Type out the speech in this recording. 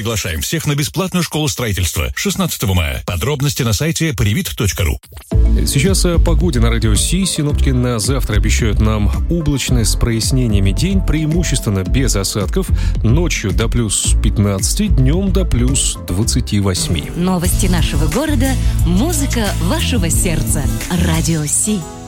приглашаем всех на бесплатную школу строительства 16 мая. Подробности на сайте privit.ru. Сейчас о погоде на радио Си. Синоптики на завтра обещают нам облачный с прояснениями день, преимущественно без осадков, ночью до плюс 15, днем до плюс 28. Новости нашего города, музыка вашего сердца. Радио Си.